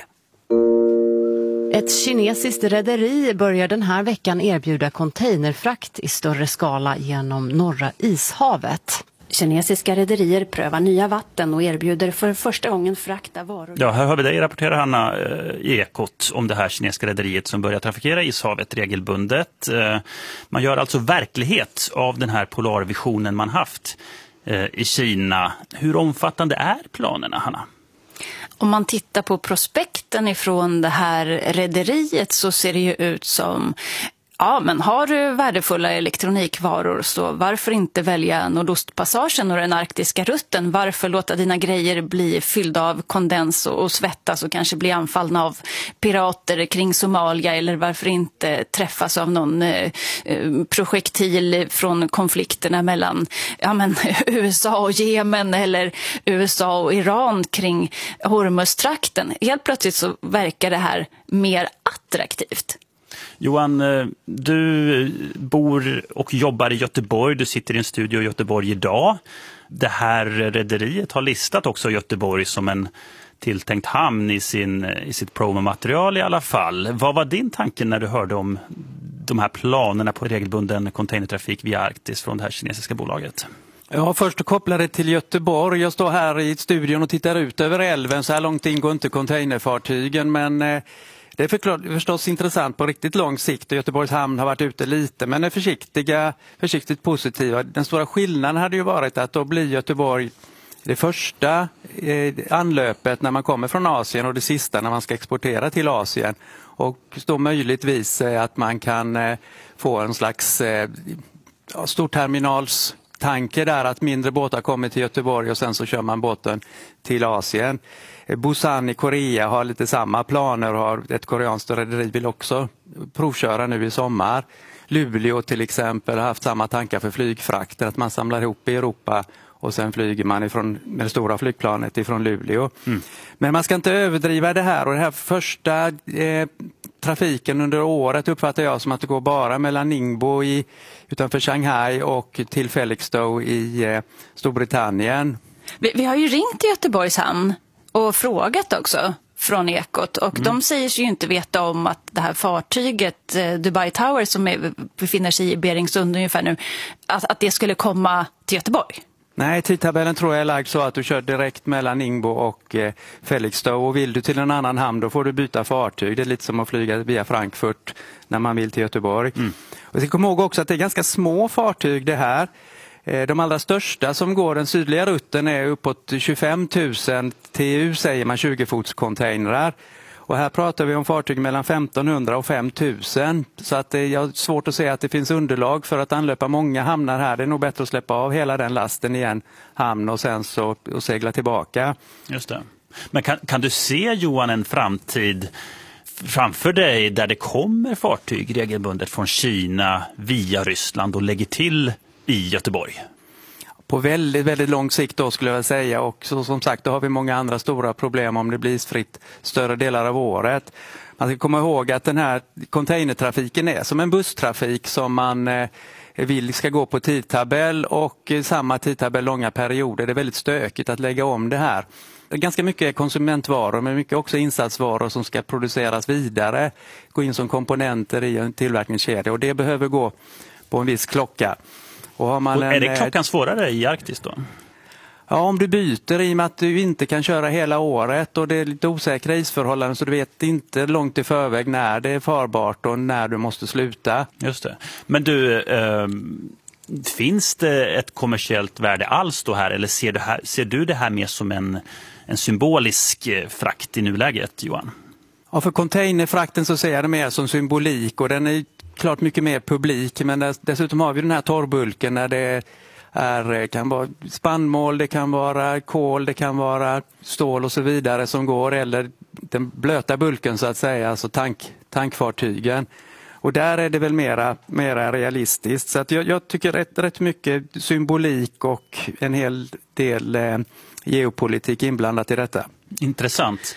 Ett kinesiskt rederi börjar den här veckan erbjuda containerfrakt i större skala genom Norra ishavet. Kinesiska rederier prövar nya vatten och erbjuder för första gången frakta varor. Ja, här har vi dig rapportera, Hanna, i Ekot om det här kinesiska rederiet som börjar trafikera ishavet regelbundet. Man gör alltså verklighet av den här polarvisionen man haft i Kina. Hur omfattande är planerna, Hanna? Om man tittar på prospekten ifrån det här rederiet så ser det ju ut som... Ja, men har du värdefulla elektronikvaror så varför inte välja Nordostpassagen och den arktiska rutten? Varför låta dina grejer bli fyllda av kondens och, och svettas och kanske bli anfallna av pirater kring Somalia? Eller varför inte träffas av någon eh, projektil från konflikterna mellan ja, men, U S A och Jemen eller U S A och Iran kring Hormuztrakten? Helt plötsligt så verkar det här mer attraktivt. Johan, du bor och jobbar i Göteborg. Du sitter i en studio i Göteborg idag. Det här rederiet har listat också Göteborg som en tilltänkt hamn i, sin, i sitt promomaterial i alla fall. Vad var din tanke när du hörde om de här planerna på regelbunden containertrafik via Arktis från det här kinesiska bolaget? Ja, först att koppla det till Göteborg. Jag står här i studion och tittar ut över älven. Så här långt in går inte containerfartygen, men... Eh, Det är förklart, förstås intressant på riktigt lång sikt och Göteborgs hamn har varit ute lite men är försiktiga, försiktigt positiva. Den stora skillnaden hade ju varit att då blir Göteborg det första eh, anlöpet när man kommer från Asien och det sista när man ska exportera till Asien. Och då möjligtvis eh, att man kan eh, få en slags eh, storterminalstanke där att mindre båtar kommer till Göteborg och sen så kör man båten till Asien. Busan i Korea har lite samma planer och har ett koreanskt rederi vill också provköra nu i sommar. Luleå till exempel har haft samma tankar för flygfrakter, att man samlar ihop i Europa och sen flyger man ifrån, med det stora flygplanet ifrån Luleå. Mm. Men man ska inte överdriva det här och det här första eh, trafiken under året uppfattar jag som att det går bara mellan Ningbo i, utanför Shanghai och till Felixstowe i eh, Storbritannien. Vi, vi har ju ringt till Göteborgs hamn och frågat också från Ekot och mm. de säger sig ju inte veta om att det här fartyget eh, Dubai Tower som är, befinner sig i Beringsund ungefär nu, att, att det skulle komma till Göteborg. Nej, tidtabellen tror jag är lagd så att du kör direkt mellan Ningbo och eh, Felixstowe och vill du till en annan hamn då får du byta fartyg. Det är lite som att flyga via Frankfurt när man vill till Göteborg. Mm. Och jag kommer ihåg också att det är ganska små fartyg det här. De allra största som går den sydliga rutten är uppåt tjugofem tusen T U säger man tjugo-fots-containrar. Och här pratar vi om fartyg mellan femtonhundra och fem tusen. Så att det är svårt att säga att det finns underlag för att anlöpa många hamnar här. Det är nog bättre att släppa av hela den lasten i en hamn och sen så och segla tillbaka. Just det. Men kan, kan du se, Johan, en framtid framför dig där det kommer fartyg regelbundet från Kina via Ryssland och lägger till i Göteborg? På väldigt, väldigt lång sikt då skulle jag säga och så, som sagt då har vi många andra stora problem om det blir isfritt större delar av året. Man ska komma ihåg att den här containertrafiken är som en busstrafik som man eh, vill ska gå på tidtabell och eh, samma tidtabell långa perioder. Det är väldigt stökigt att lägga om det här. ganska mycket konsumentvaror men mycket också insatsvaror som ska produceras vidare, gå in som komponenter i en tillverkningskedja och det behöver gå på en viss klocka. Och har man och är en, det klockan svårare i Arktis då? Ja, om du byter i och med att du inte kan köra hela året och det är lite osäkra isförhållanden så du vet inte långt i förväg när det är farbart och när du måste sluta. Just det. Men du, eh, finns det ett kommersiellt värde alls då här eller ser du, här, ser du det här mer som en, en symbolisk frakt i nuläget, Johan? Ja, för containerfrakten så ser jag det mer som symbolik och den är klart mycket mer publik men dessutom har vi den här torrbulken när det är, kan vara spannmål, det kan vara kol, det kan vara stål och så vidare som går eller den blöta bulken så att säga, alltså tank, tankfartygen. Och där är det väl mera, mera realistiskt. Så att jag, jag tycker rätt, rätt mycket symbolik och en hel del eh, geopolitik inblandat i detta. Intressant.